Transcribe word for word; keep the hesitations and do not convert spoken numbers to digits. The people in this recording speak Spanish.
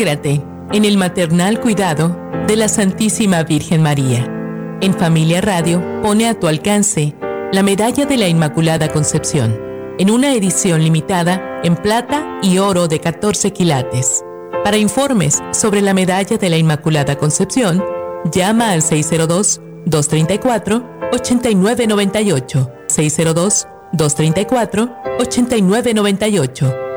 Intégrate en el maternal cuidado de la Santísima Virgen María. En Familia Radio pone a tu alcance la Medalla de la Inmaculada Concepción, en una edición limitada en plata y oro de catorce quilates. Para informes sobre la Medalla de la Inmaculada Concepción, llama al seis cero dos, dos tres cuatro, ocho nueve nueve ocho, seis cero dos, dos tres cuatro, ocho nueve nueve ocho